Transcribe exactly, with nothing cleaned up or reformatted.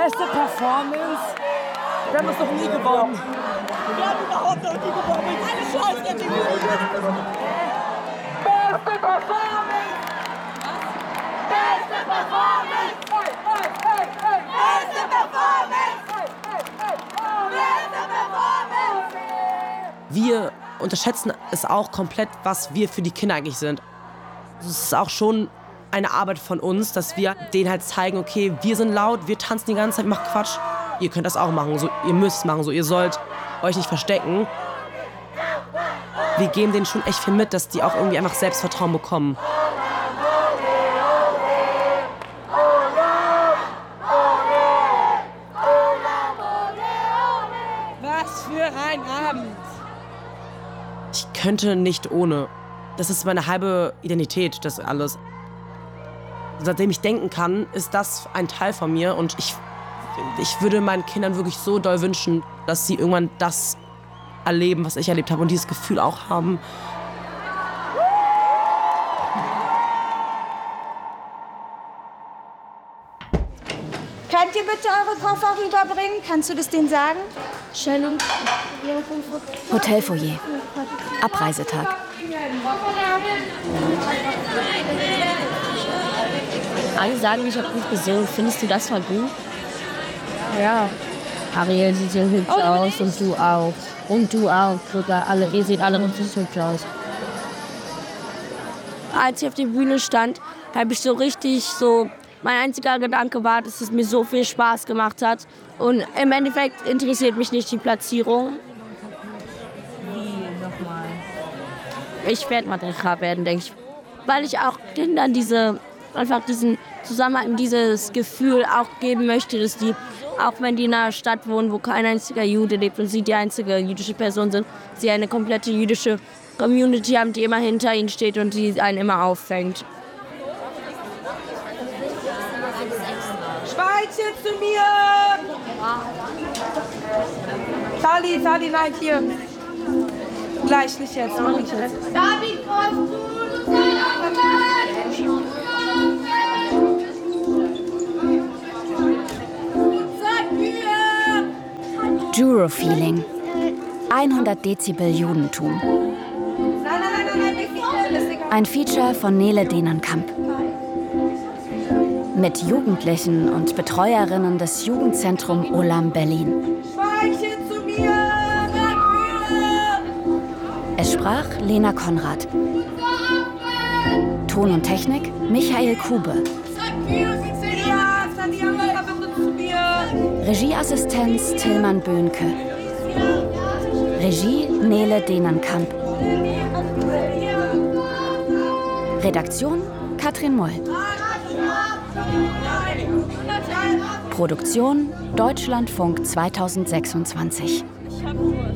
Beste Performance? Wir haben es noch nie gewonnen. Wir haben überhaupt noch nie gewonnen. Alle Scheiße, der Team. Beste Performance! Beste Performance! Hey, hey, hey, hey. Beste Performance! Hey, hey, hey, hey. Beste Performance! Wir unterschätzen es auch komplett, was wir für die Kinder eigentlich sind. Es ist auch schon eine Arbeit von uns, dass wir denen halt zeigen, okay, wir sind laut, wir tanzen die ganze Zeit, macht Quatsch. Ihr könnt das auch machen, so, ihr müsst es machen, so, ihr sollt euch nicht verstecken. Wir geben denen schon echt viel mit, dass die auch irgendwie einfach Selbstvertrauen bekommen. Was für ein Abend! Ich könnte nicht ohne. Das ist meine halbe Identität, das alles. Seitdem ich denken kann, ist das ein Teil von mir. Und ich, ich würde meinen Kindern wirklich so doll wünschen, dass sie irgendwann das erleben, was ich erlebt habe und dieses Gefühl auch haben. Könnt ihr bitte eure Koffer rüberbringen? Kannst du das denen sagen? Stellung. Hotelfoyer. Abreisetag. Alle sagen, ich habe gut gesungen. Findest du das mal gut? Ja. Ariel sieht so hübsch oh, aus und du auch. Und du auch. Sogar alle, ihr seht alle richtig hübsch aus. Als ich auf der Bühne stand, habe ich so richtig so... Mein einziger Gedanke war, dass es mir so viel Spaß gemacht hat. Und im Endeffekt interessiert mich nicht die Platzierung. Wie nochmal? Ich werde Matriarchat werden, denke ich. Weil ich auch Kindern diese, einfach diesen Zusammenhang, dieses Gefühl auch geben möchte, dass die, auch wenn die in einer Stadt wohnen, wo kein einziger Jude lebt und sie die einzige jüdische Person sind, sie eine komplette jüdische Community haben, die immer hinter ihnen steht und die einen immer auffängt. Schweiz jetzt zu mir! Charlie, Charlie, nein, hier. Gleich, nicht jetzt, mach nicht jetzt. David, kommst du? Juro-Feeling. hundert Dezibel Judentum. Ein Feature von Nele Denenkamp. Mit Jugendlichen und Betreuerinnen des Jugendzentrum Olam Berlin. Es sprach Lena Konrad. Ton und Technik Michael Kube. Regieassistenz Tillmann Böhnke. Regie Nele Denenkamp. Redaktion Katrin Moll. Produktion Deutschlandfunk zweitausendsechsundzwanzig.